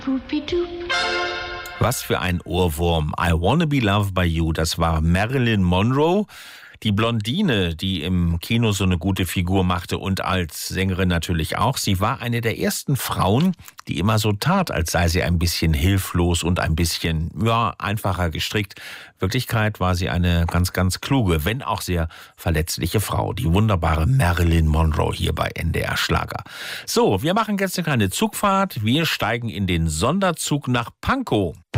Was für ein Ohrwurm. I Wanna Be Loved by You, das war Marilyn Monroe. Die Blondine, die im Kino so eine gute Figur machte und als Sängerin natürlich auch. Sie war eine der ersten Frauen, die immer so tat, als sei sie ein bisschen hilflos und ein bisschen, einfacher gestrickt. In Wirklichkeit war sie eine ganz, ganz kluge, wenn auch sehr verletzliche Frau. Die wunderbare Marilyn Monroe hier bei NDR Schlager. So, wir machen jetzt eine kleine Zugfahrt. Wir steigen in den Sonderzug nach Pankow.